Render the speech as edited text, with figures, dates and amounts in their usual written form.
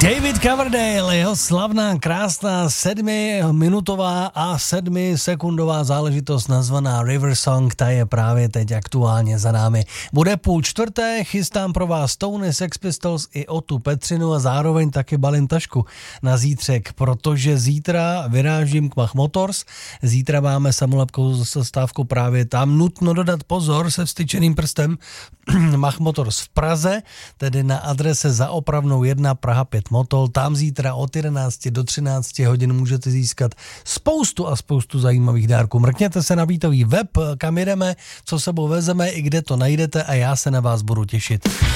David Coverdale, jeho slavná, krásná 7minutová a 7sekundová záležitost nazvaná River Song, ta je právě teď aktuálně za námi. Bude 3:30, chystám pro vás Stony, Sex Pistols i Otu Petřinu a zároveň taky balím tašku na zítřek, protože zítra vyrážím k Mach Motors, zítra máme samolepkou zastávku právě tam, nutno dodat pozor se vstyčeným prstem, Mach Motors v Praze, tedy na adrese Za Opravnou 1 Praha 5 Motol, tam zítra od 11 do 13 hodin můžete získat spoustu zajímavých dárků. Mrkněte se na Beatový web, kam jedeme, co sebou vezeme i kde to najdete a já se na vás budu těšit.